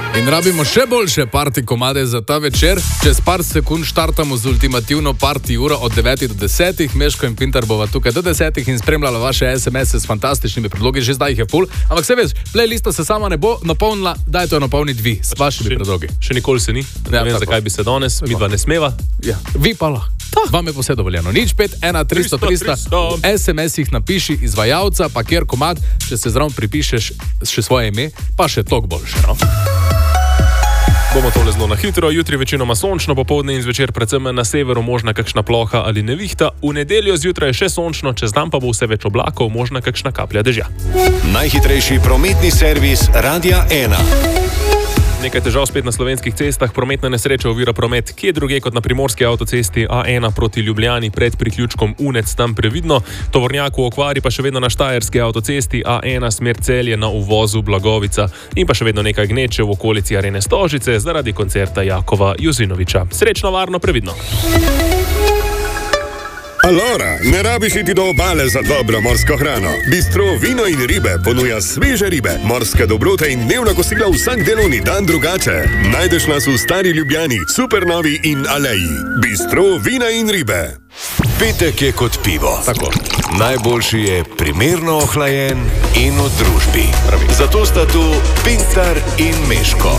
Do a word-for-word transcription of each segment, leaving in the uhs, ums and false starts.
In rabimo še boljše party komade za ta večer. Čez par sekund štartamo z ultimativno party uro od devetih do desetih. Meško in Pintar bova tukaj do desetih in spremljala vaše es em ese s fantastičnimi predlogi. Že zdaj jih je full. Ampak se veš, playlista se sama ne bo napolnila, daj to napolniti vi s vašimi predlogi. Še nikoli se ni. Ne ja, vem, tako. Zakaj bi se danes, mi dva ne smeva. Ja. Vi pa lahko. Vam je vse dovoljeno. Nič pet, ena, tristo, tristo. es em es jih napiši izvajalca, pa kjer komad, če se zraven pripišeš še svoje ime, pa še toliko boljše, no? Bomo tole zelo na hitro, jutri večinoma sončno, popoldne in zvečer predvsem na severu možna kakšna ploha ali nevihta. V nedeljo zjutraj je še sončno, čez dan pa bo vse več oblakov, možna kakšna kaplja dežja. Najhitrejši prometni servis Radia ena. Nekaj težav spet na slovenskih cestah, prometna nesreča ovira promet, kje druge kot na primorski avtocesti A ena proti Ljubljani pred priključkom Unec, tam previdno. Tovornjak v okvari pa še vedno na štajerski avtocesti A ena smer Celje na uvozu Blagovica in pa še vedno nekaj gneče v okolici Arene Stožice zaradi koncerta Jakova Jozinoviča. Srečno, varno, previdno. Alora, ne rabiš iti do obale za dobro morsko hrano. Bistro Vino in ribe ponuja sveže ribe, morske dobrote in dnevna kosila vsak delovni dan drugače. Najdeš nas v Stari Ljubljani, Supernovi in Aleji. Bistro Vina in ribe. Petek je kot pivo. Tako. Najboljši je primerno ohlajen in v družbi. Pravi. Zato sta tu Pintar in Meško.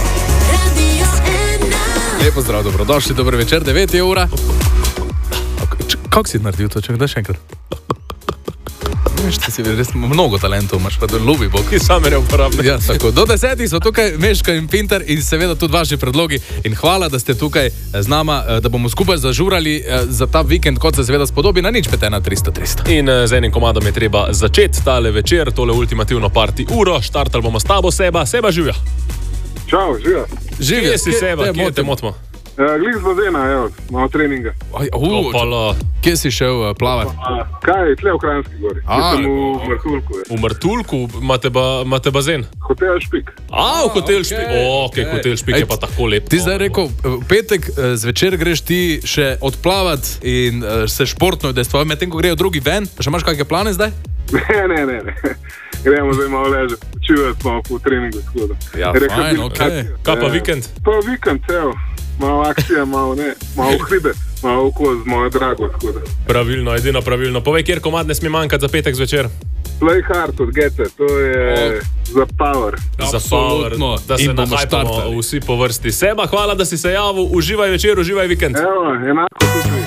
Lepo zdrav, dobrodošli, dober večer, devet je ura. Kako si naredil to, če daš enkrat? Veš, ti si res mnogo talentov, imaš pa da ljubi Bog. Ki same ne uporabne. Ja, tako. Do desetih so tukaj Meško in Pintar in seveda tudi vaši predlogi. In hvala, da ste tukaj z nama, da bomo skupaj zažurali za ta vikend, kot se seveda spodobi na nič pet, ena, tristo, tristo. In z enim komadom je treba začeti tale večer, tole ultimativno party uro. Štartali bomo s tabo, Seba. Seba, živja. Čau, živja. Živja si, Seba, kje te motimo? Uh, Glih z bazena, evo, malo treninga. Uh, kje si šel uh, plavati? Uh, kaj, tle v Kranjski gori. A, sem v Mrtulku. Je. V Mrtulku imate ba, bazen? Hotel Špik. A, v Hotel Špik. Okay. O, okay, Hotel Špik Ej, je pa tako lep. Ti zdaj rekel, v petek uh, zvečer greš ti še odplavati in uh, se športno udejstvovati, medtem ko grejo drugi ven. Še imaš kakšne plane zdaj? Ne, ne, ne. ne. Gremo zdaj malo ležati, počivati pa po treningu. Ja, fajn, okej. Kaj pa vikend? Pa vikend, evo. Malo akcija, malo ne, malo hribe, malo oko z mojo drago. Skoda. Pravilno, edino pravilno. Povej, kjer komad ne sme manjkati za petek zvečer? Play Hard od Gete, to je oh. za power. Za power, da se nahajpamo vsi po vrsti. Seba, hvala, da si se javil, uživaj večer, uživaj vikend. Evo, enako tudi.